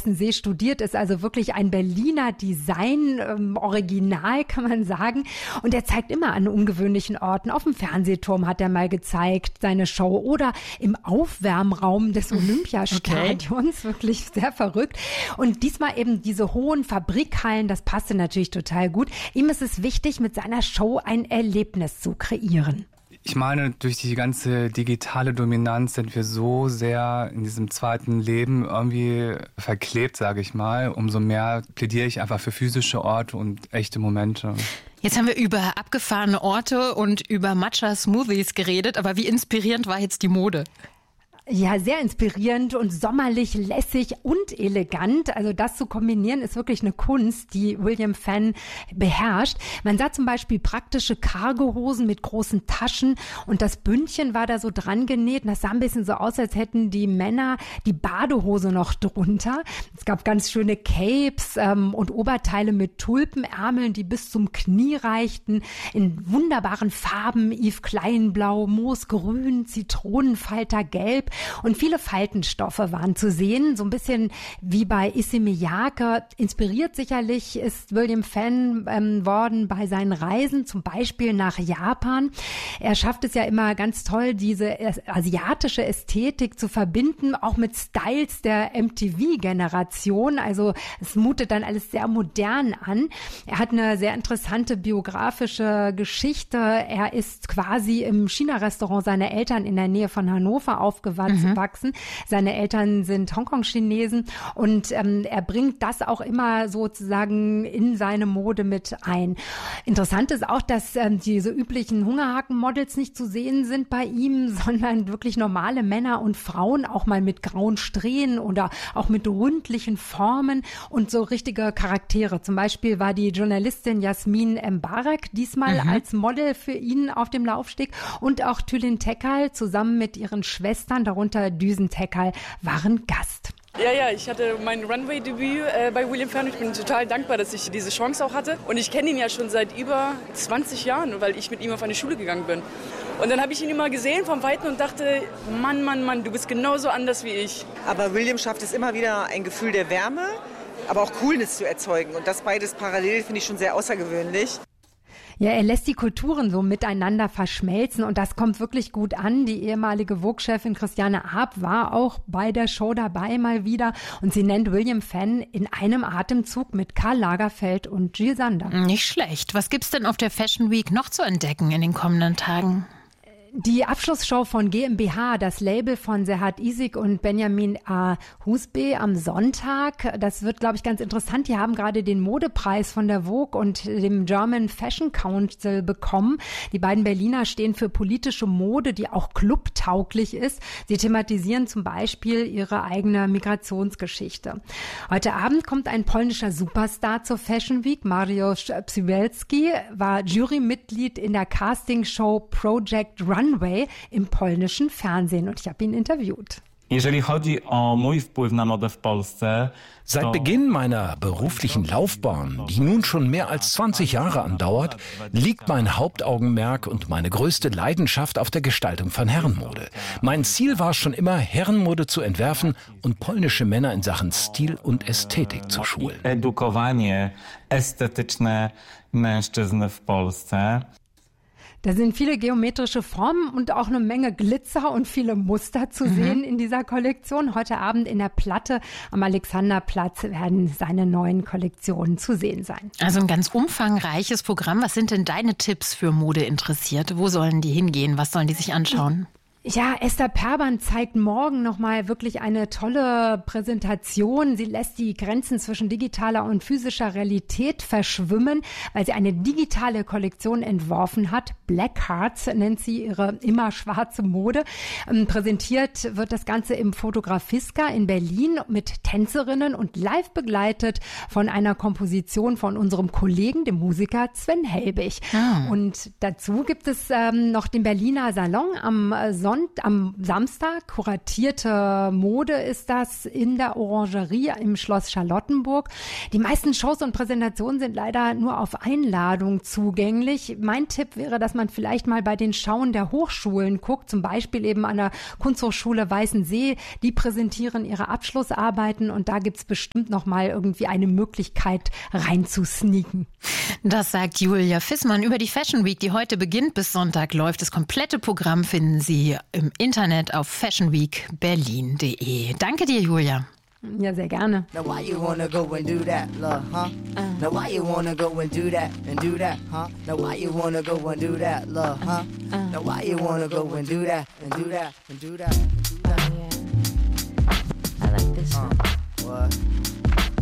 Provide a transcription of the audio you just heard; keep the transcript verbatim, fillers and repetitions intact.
Weißensee studiert, ist also wirklich ein Berliner Design, ähm, Original, kann man sagen. Und er zeigt immer an ungewöhnlichen Orten. Auf dem Fernsehturm hat er mal gezeigt, seine Show, oder im Aufwärmraum des Olympiastadions. Okay. Wirklich sehr verrückt. Und diesmal eben diese hohen Fabrikhallen, das passte natürlich total gut. Ihm ist es wichtig, mit seiner Show ein Erlebnis zu kreieren. Ich meine, durch die ganze digitale Dominanz sind wir so sehr in diesem zweiten Leben irgendwie verklebt, sage ich mal. Umso mehr plädiere ich einfach für physische Orte und echte Momente. Jetzt haben wir über abgefahrene Orte und über Matcha-Smoothies geredet, aber wie inspirierend war jetzt die Mode? Ja, sehr inspirierend und sommerlich, lässig und elegant. Also das zu kombinieren ist wirklich eine Kunst, die William Fenn beherrscht. Man sah zum Beispiel praktische Cargohosen mit großen Taschen und das Bündchen war da so dran genäht. Und das sah ein bisschen so aus, als hätten die Männer die Badehose noch drunter. Es gab ganz schöne Capes ähm, und Oberteile mit Tulpenärmeln, die bis zum Knie reichten, in wunderbaren Farben: Yves Kleinblau, Moosgrün, Zitronenfaltergelb. Und viele Faltenstoffe waren zu sehen, so ein bisschen wie bei Issey Miyake. Inspiriert sicherlich ist William Fenn ähm, worden bei seinen Reisen, zum Beispiel nach Japan. Er schafft es ja immer ganz toll, diese asiatische Ästhetik zu verbinden, auch mit Styles der M T V-Generation. Also es mutet dann alles sehr modern an. Er hat eine sehr interessante biografische Geschichte. Er ist quasi im China-Restaurant seiner Eltern in der Nähe von Hannover aufgewachsen. Mhm. Seine Eltern sind Hongkong-Chinesen und ähm, er bringt das auch immer sozusagen in seine Mode mit ein. Interessant ist auch, dass ähm, diese üblichen Hungerhaken-Models nicht zu sehen sind bei ihm, sondern wirklich normale Männer und Frauen, auch mal mit grauen Strähnen oder auch mit rundlichen Formen und so richtige Charaktere. Zum Beispiel war die Journalistin Jasmin Mbarek diesmal mhm. als Model für ihn auf dem Laufsteg und auch Tülin Tekal zusammen mit ihren Schwestern, darunter Düsen Tekal, waren Gast. Ja, ja, ich hatte mein Runway-Debüt äh, bei William Fenn. Ich bin total dankbar, dass ich diese Chance auch hatte. Und ich kenne ihn ja schon seit über zwanzig Jahren, weil ich mit ihm auf eine Schule gegangen bin. Und dann habe ich ihn immer gesehen vom Weiten und dachte, Mann, Mann, Mann, du bist genauso anders wie ich. Aber William schafft es immer wieder, ein Gefühl der Wärme, aber auch Coolness zu erzeugen. Und das beides parallel finde ich schon sehr außergewöhnlich. Ja, er lässt die Kulturen so miteinander verschmelzen und das kommt wirklich gut an. Die ehemalige Vogue-Chefin Christiane Arp war auch bei der Show dabei mal wieder und sie nennt William Fenn in einem Atemzug mit Karl Lagerfeld und Jill Sander. Nicht schlecht. Was gibt's denn auf der Fashion Week noch zu entdecken in den kommenden Tagen? Die Abschlussshow von G m B H, das Label von Serhat Isik und Benjamin A. Husbe am Sonntag. Das wird, glaube ich, ganz interessant. Die haben gerade den Modepreis von der Vogue und dem German Fashion Council bekommen. Die beiden Berliner stehen für politische Mode, die auch clubtauglich ist. Sie thematisieren zum Beispiel ihre eigene Migrationsgeschichte. Heute Abend kommt ein polnischer Superstar zur Fashion Week. Mariusz Przybylski war Jurymitglied in der Castingshow Project Runway im polnischen Fernsehen und ich habe ihn interviewt. Seit Beginn meiner beruflichen Laufbahn, die nun schon mehr als zwanzig Jahre andauert, liegt mein Hauptaugenmerk und meine größte Leidenschaft auf der Gestaltung von Herrenmode. Mein Ziel war schon immer, Herrenmode zu entwerfen und polnische Männer in Sachen Stil und Ästhetik zu schulen. Edukowanie estetyczne mężczyzn w Polsce. Da sind viele geometrische Formen und auch eine Menge Glitzer und viele Muster zu mhm. sehen in dieser Kollektion. Heute Abend in der Platte am Alexanderplatz werden seine neuen Kollektionen zu sehen sein. Also ein ganz umfangreiches Programm. Was sind denn deine Tipps für Modeinteressierte? Wo sollen die hingehen? Was sollen die sich anschauen? Ja, Esther Perban zeigt morgen nochmal wirklich eine tolle Präsentation. Sie lässt die Grenzen zwischen digitaler und physischer Realität verschwimmen, weil sie eine digitale Kollektion entworfen hat. Black Hearts nennt sie ihre immer schwarze Mode. Ähm, präsentiert wird das Ganze im Fotografiska in Berlin mit Tänzerinnen und live begleitet von einer Komposition von unserem Kollegen, dem Musiker Sven Helbig. Ah. Und dazu gibt es ähm, noch den Berliner Salon am Sonntag. Sonnt- am Samstag, kuratierte Mode ist das in der Orangerie im Schloss Charlottenburg. Die meisten Shows und Präsentationen sind leider nur auf Einladung zugänglich. Mein Tipp wäre, dass man vielleicht mal bei den Schauen der Hochschulen guckt, zum Beispiel eben an der Kunsthochschule Weißensee. Die präsentieren ihre Abschlussarbeiten und da gibt's bestimmt noch mal irgendwie eine Möglichkeit reinzusneaken. Das sagt Julia Fissmann über die Fashion Week, die heute beginnt. Bis Sonntag läuft. Das komplette Programm finden Sie im Internet auf fashion week berlin punkt de. Danke dir, Julia. Ja, sehr gerne. Now why you wanna go and do that, love, huh? Now why you wanna go and do that and do that, huh? Now why you wanna go and do that, love, huh? Now why you wanna go and do that and do that and do that and do that? Oh, yeah. I like this one. Uh, what?